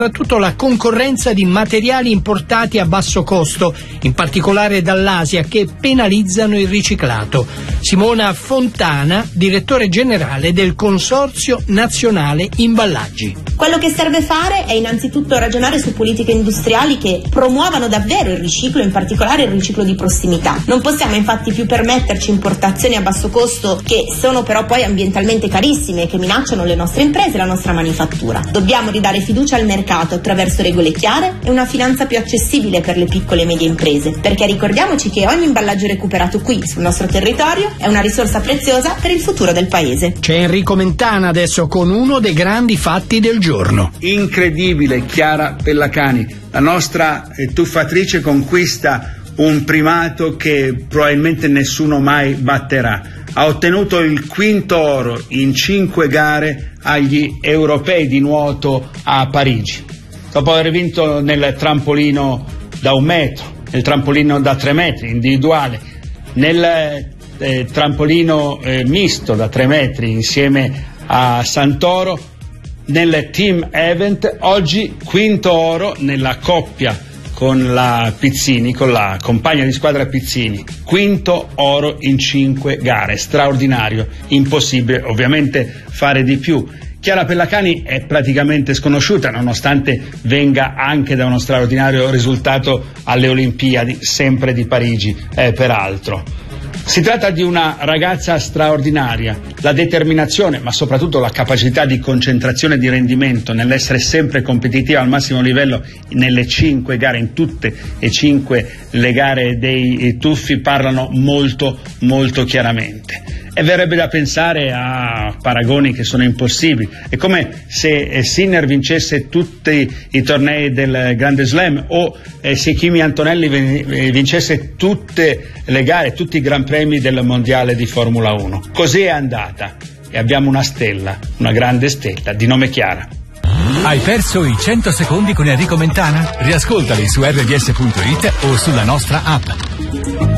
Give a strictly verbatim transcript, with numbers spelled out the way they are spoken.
soprattutto la concorrenza di materiali importati a basso costo, in particolare dall'Asia, che penalizzano il riciclato. Simona Fontana, direttore generale del Consorzio Nazionale Imballaggi. Quello che serve fare è innanzitutto ragionare su politiche industriali che promuovano davvero il riciclo, in particolare il riciclo di prossimità. Non possiamo infatti più permetterci importazioni a basso costo che sono però poi ambientalmente carissime e che minacciano le nostre imprese e la nostra manifattura. Dobbiamo ridare fiducia al mercato attraverso regole chiare e una finanza più accessibile per le piccole e medie imprese, perché ricordiamoci che ogni imballaggio recuperato qui sul nostro territorio è una risorsa preziosa per il futuro del paese. C'è Enrico Mentana adesso con uno dei grandi fatti del giorno. Incredibile, Chiara Pellacani, la nostra tuffatrice conquista un primato che probabilmente nessuno mai batterà. Ha ottenuto il quinto oro in cinque gare agli europei di nuoto a Parigi, dopo aver vinto nel trampolino da un metro, nel trampolino da tre metri individuale, nel eh, trampolino eh, misto da tre metri insieme a Santoro, nel team event. Oggi quinto oro nella coppia con la Pizzini, con la compagna di squadra Pizzini, quinto oro in cinque gare, straordinario, impossibile ovviamente fare di più. Chiara Pellacani è praticamente sconosciuta, nonostante venga anche da uno straordinario risultato alle Olimpiadi, sempre di Parigi, eh, peraltro. Si tratta di una ragazza straordinaria, la determinazione, ma soprattutto la capacità di concentrazione e di rendimento nell'essere sempre competitiva al massimo livello nelle cinque gare, in tutte e cinque le gare dei tuffi, parlano molto molto chiaramente. E verrebbe da pensare a paragoni che sono impossibili. È come se Sinner vincesse tutti i tornei del Grande Slam o eh, se Kimi Antonelli vincesse tutte le gare, tutti i Gran Premi del Mondiale di Formula uno. Così è andata e abbiamo una stella, una grande stella di nome Chiara. Hai perso i cento secondi con Enrico Mentana? Riascoltali su erre di esse punto it o sulla nostra app.